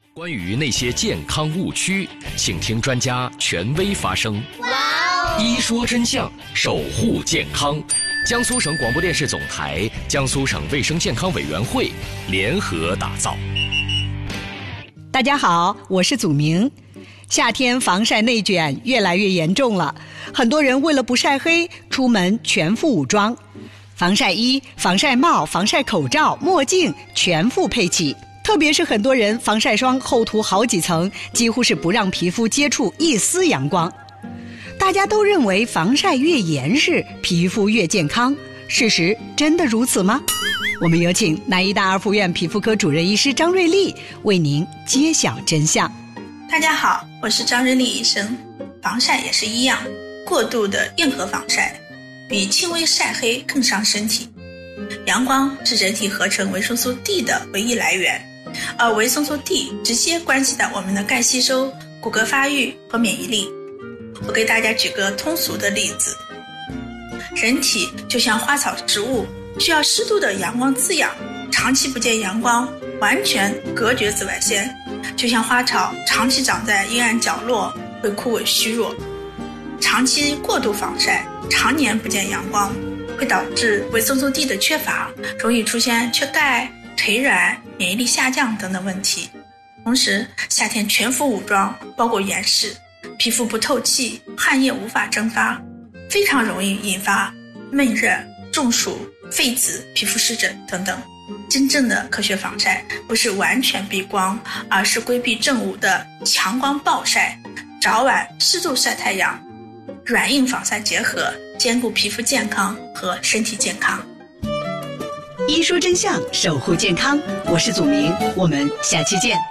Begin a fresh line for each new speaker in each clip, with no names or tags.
关于那些健康误区，请听专家权威发声。一说真相，守护健康。江苏省广播电视总台、江苏省卫生健康委员会联合打造。
大家好，我是祖明。夏天防晒内卷越来越严重了，很多人为了不晒黑，出门全副武装，防晒衣、防晒帽、防晒口罩、墨镜全副配齐。特别是很多人防晒霜厚涂好几层，几乎是不让皮肤接触一丝阳光。大家都认为防晒越严实，皮肤越健康，事实真的如此吗？我们有请南医大儿附院皮肤科主任医师张瑞丽为您揭晓真相。
大家好，我是张瑞丽医生。防晒也是一样，过度的硬核防晒比轻微晒黑更伤身体。阳光是人体合成维生素 D 的唯一来源，而维生素 D 直接关系到我们的钙吸收、骨骼发育和免疫力。我给大家举个通俗的例子，人体就像花草植物，需要适度的阳光滋养，长期不见阳光，完全隔绝紫外线，就像花草长期长在阴暗角落，会枯萎虚弱。长期过度防晒，常年不见阳光，会导致维生素 D 的缺乏，容易出现缺钙、腿软、免疫力下降等等问题。同时，夏天全副武装，包裹严实，皮肤不透气，汗液无法蒸发，非常容易引发闷热、中暑、痱子、皮肤湿疹等等。真正的科学防晒不是完全避光，而是规避正午的强光暴晒，早晚适度晒太阳，软硬防晒结合，兼顾皮肤健康和身体健康。
一说真相，守护健康，我是祖明，我们下期见。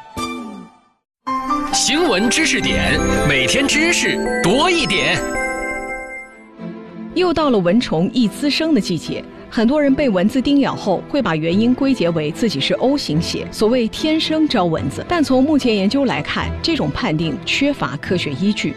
新闻知识点，每天知识多一点。
又到了蚊虫易滋生的季节，很多人被蚊子叮咬后会把原因归结为自己是 O 型血，所谓天生招蚊子。但从目前研究来看，这种判定缺乏科学依据。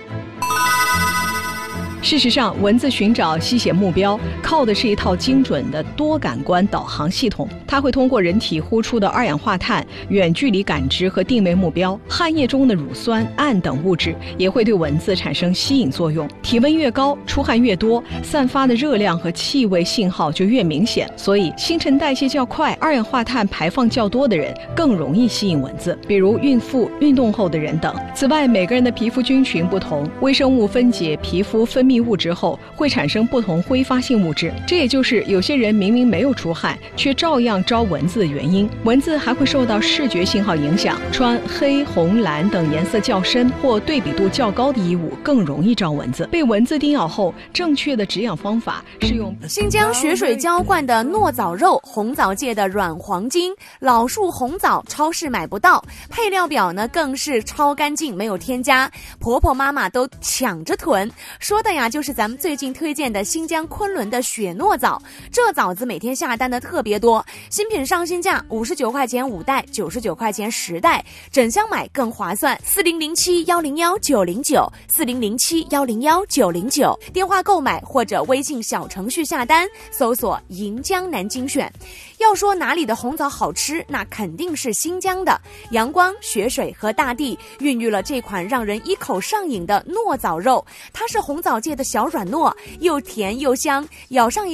事实上，蚊子寻找吸血目标靠的是一套精准的多感官导航系统，它会通过人体呼出的二氧化碳远距离感知和定位目标。汗液中的乳酸、氨等物质也会对蚊子产生吸引作用。体温越高，出汗越多，散发的热量和气味信号就越明显，所以新陈代谢较快、二氧化碳排放较多的人更容易吸引蚊子，比如孕妇、运动后的人等。此外，每个人的皮肤菌群不同，微生物分解皮肤分泌物质后会产生不同挥发性物质，这也就是有些人明明没有出汗却照样招蚊子的原因。蚊子还会受到视觉信号影响，穿黑、红、蓝等颜色较深或对比度较高的衣物更容易招蚊子。被蚊子叮咬后，正确的止痒方法是用
新疆雪水浇灌的糯枣肉，红枣界的软黄金，老树红枣超市买不到，配料表呢更是超干净，没有添加，婆婆妈妈都抢着囤。说的呀就是咱们最近推荐的新疆昆仑的雪糯枣，这枣子每天下单的特别多，新品上新价59块钱5袋，99块钱10袋，整箱买更划算。4007101909 4007101909，电话购买或者微信小程序下单，搜索银江南精选。要说哪里的红枣好吃，那肯定是新疆的。阳光、雪水和大地孕育了这款让人一口上瘾的糯枣肉，它是红枣界的小软糯，又甜又香，咬上